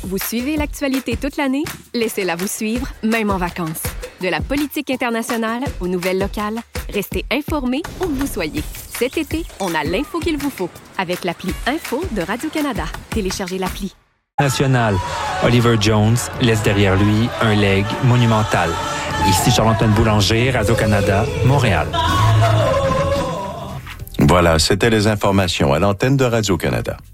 Vous suivez l'actualité toute l'année? Laissez-la vous suivre, même en vacances. De la politique internationale aux nouvelles locales, restez informés où que vous soyez. Cet été, on a l'info qu'il vous faut avec l'appli Info de Radio-Canada. Téléchargez l'appli. National. Oliver Jones laisse derrière lui un legs monumental. Ici Charles-Antoine Boulanger, Radio-Canada, Montréal. Voilà, c'était les informations à l'antenne de Radio-Canada.